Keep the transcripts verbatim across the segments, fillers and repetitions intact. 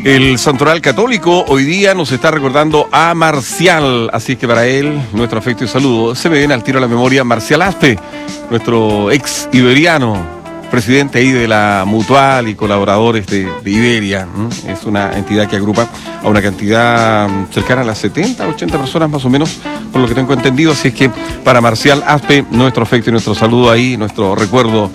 El Santoral Católico hoy día nos está recordando a Marcial, así que para él, nuestro afecto y saludo. Se me viene al tiro a la memoria Marcial Aspe, nuestro ex iberiano, presidente ahí de la Mutual y colaboradores de, de Iberia. Es una entidad que agrupa a una cantidad cercana a las setenta, ochenta personas más o menos, por lo que tengo entendido. Así es que para Marcial Aspe, nuestro afecto y nuestro saludo ahí, nuestro recuerdo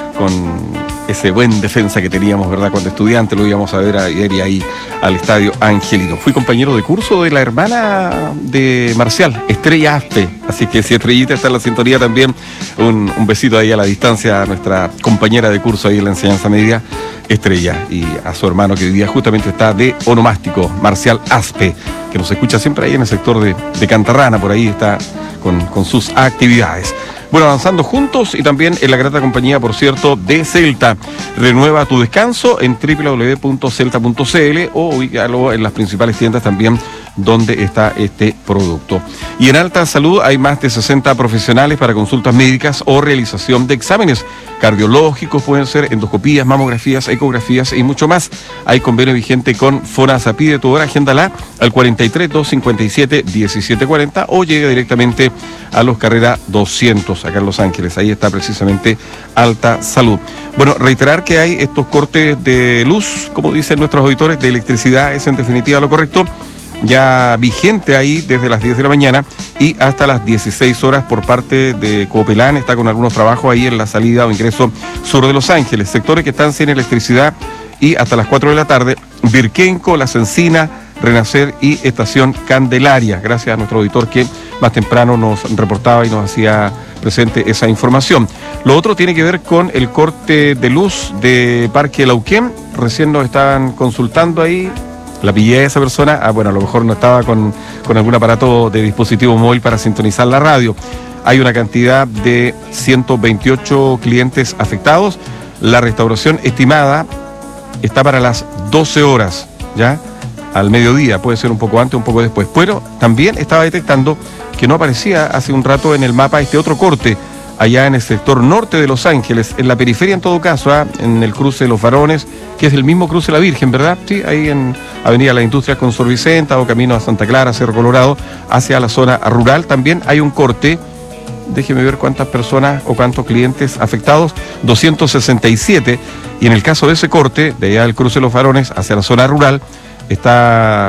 con ese buen defensa que teníamos, ¿verdad? Cuando estudiante lo íbamos a ver a Iberia ahí al Estadio Angelino. Fui compañero de curso de la hermana de Marcial, Estrella Aspe. Así que si Estrellita está en la sintonía también, un, un besito ahí a la distancia a nuestra compañera de curso ahí en la enseñanza media, Estrella, y a su hermano que hoy día justamente está de onomástico, Marcial Aspe, que nos escucha siempre ahí en el sector de, de Cantarrana, por ahí está con, con sus actividades. Bueno, avanzando juntos y también en la grata compañía, por cierto, de Celta. Renueva tu descanso en doble u doble u doble u punto celta punto c l o ubícalo en las principales tiendas también donde está este producto. Y en Alta Salud hay más de sesenta profesionales para consultas médicas o realización de exámenes cardiológicos, pueden ser endoscopías, mamografías, ecografías y mucho más. Hay convenio vigente con FONASA. Pide tu hora, agéndala al cuarenta y tres, doscientos cincuenta y siete, diecisiete cuarenta o llega directamente a los Carrera doscientos, acá en Los Ángeles. Ahí está precisamente Alta Salud. Bueno, reiterar que hay estos cortes de luz, como dicen nuestros auditores, de electricidad, es en definitiva lo correcto, ya vigente ahí desde las diez de la mañana y hasta las dieciséis horas por parte de Copelán. Está con algunos trabajos ahí en la salida o ingreso sur de Los Ángeles, sectores que están sin electricidad, y hasta las cuatro de la tarde, Virquenco, Las Encinas, Renacer y Estación Candelaria. Gracias a nuestro auditor que más temprano nos reportaba y nos hacía presente esa información. Lo otro tiene que ver con el corte de luz de Parque Lauquén. Recién nos estaban consultando ahí. La pillé a esa persona, ah, bueno, a lo mejor no estaba con, con algún aparato de dispositivo móvil para sintonizar la radio. Hay una cantidad de ciento veintiocho clientes afectados. La restauración estimada está para las doce horas, ¿ya? Al mediodía, puede ser un poco antes, un poco después. Pero también estaba detectando que no aparecía hace un rato en el mapa este otro corte, allá en el sector norte de Los Ángeles, en la periferia en todo caso, ¿eh? En el cruce de Los Varones, que es el mismo cruce La Virgen, ¿verdad? Sí, ahí en Avenida La Industria con Sor Vicenta o camino a Santa Clara, Cerro Colorado, hacia la zona rural. También hay un corte, déjeme ver cuántas personas o cuántos clientes afectados, doscientos sesenta y siete, y en el caso de ese corte, de allá del cruce de Los Varones hacia la zona rural, está